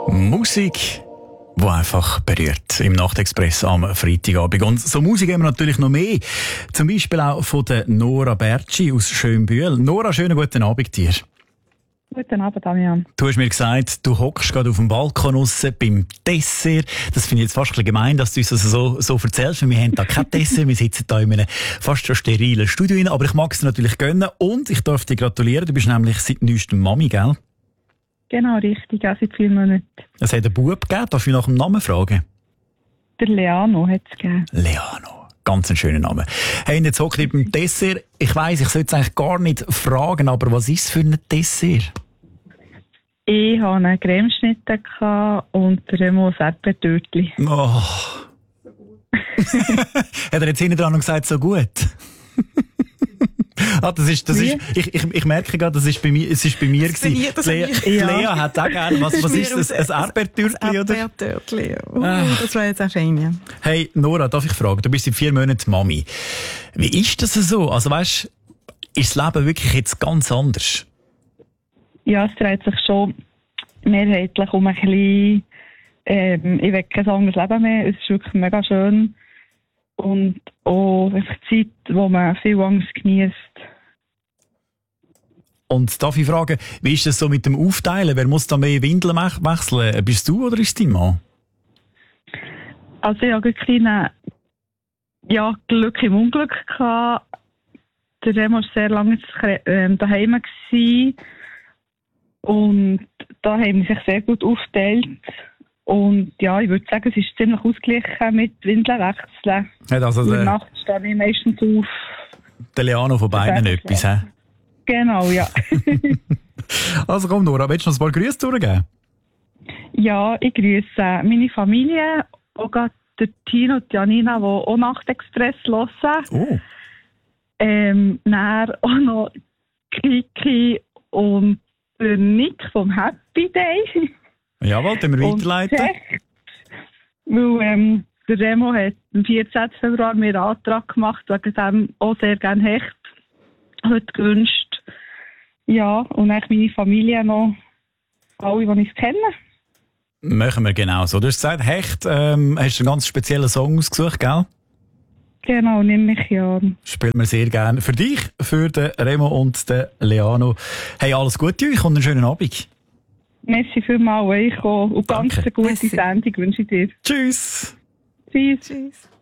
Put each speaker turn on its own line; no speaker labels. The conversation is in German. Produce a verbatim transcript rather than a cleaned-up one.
Musik, die einfach berührt im Nachtexpress am Freitagabend. Und so Musik haben wir natürlich noch mehr. Zum Beispiel auch von der Nora Bertschi aus Schönbühl. Nora, schönen guten Abend dir.
Guten Abend, Damian.
Du hast mir gesagt, du hockst gerade auf dem Balkon raus beim Dessert. Das finde ich jetzt fast ein bisschen gemein, dass du uns das so, so erzählst. Wir haben da kein Dessert, wir sitzen da in einem fast schon sterilen Studio rein. Aber ich mag es dir natürlich gönnen und ich darf dir gratulieren. Du bist nämlich seit neuestem Mami, gell?
Genau, richtig, auch seit vier Monaten.
Es hat einen Bub gegeben, darf ich nach dem Namen fragen?
Der Leano hat es gegeben.
Leano. Ganz ein schöner Name. Hey, und jetzt hockt ihr beim Dessert. Ich weiss, ich sollte es eigentlich gar nicht fragen, aber was ist es für ein Dessert?
Ich hatte einen Cremeschnitte und Remo ein Erdbeertörtchen.
Oh. Hat er jetzt hinten dran und gesagt, so gut? ah, das ist, das ist, ich, ich, ich merke gerade, das ist bei mir, es ist bei mir
das gewesen.
Das Lea,
ja.
Lea hat auch gerne, was, was ist das? Ein Erdbeertörtchen, oder?
Ein Erdbeertörtchen, oh,
ah.
Das wäre jetzt auch fein, ja.
Hey, Nora, darf ich fragen? Du bist seit vier Monaten Mami. Wie ist das so? Also weißt, ist das Leben wirklich jetzt ganz anders?
Ja, es dreht sich schon mehrheitlich um ein bisschen, ähm, ich will kein anderes Leben mehr. Es ist wirklich mega schön. Und auch einfach Zeit, wo man viel Angst genießt.
Und darf ich fragen, wie ist das so mit dem Aufteilen? Wer muss da mehr Windeln wechseln? Bist du oder ist dein Mann?
Also ich hatte ein ja, Glück im Unglück gehabt. Der Remo war sehr lange ähm, daheim gewesen. Und da haben wir sich sehr gut aufgeteilt. Und ja, ich würde sagen, es ist ziemlich ausgeglichen mit Windeln wechseln.
Ja, also
in der
der,
Nacht stehe ich meistens auf.
Der Leano von beiden etwas, hä?
Genau, ja.
Also komm, Nora, willst du noch ein paar Grüße durchgeben?
Ja, ich grüße meine Familie, auch gerade der Tino und Janina, die auch Nachtexpress hören.
Oh.
Ähm, dann auch noch Kiki und der Nick vom Happy Day.
Jawohl, den wir weiterleiten.
Hecht, weil ähm, der Remo hat am vierzehnten Februar mir einen Antrag gemacht, wegen dem auch sehr gerne Hecht heute gewünscht. Ja, und auch meine Familie noch, alle, die ich kenne.
Machen wir genau so. Du hast gesagt, Hecht, ähm, hast du einen ganz speziellen Song ausgesucht, gell?
Genau, nehme ich ja.
Spielt mir sehr gerne. Für dich, für den Remo und den Leano. Hey, alles Gute euch und einen schönen Abend.
Merci vielmals euch auch. Und ganz
Danke.
eine gute
Merci.
Sendung wünsche ich dir.
Tschüss.
Tschüss.
Tschüss.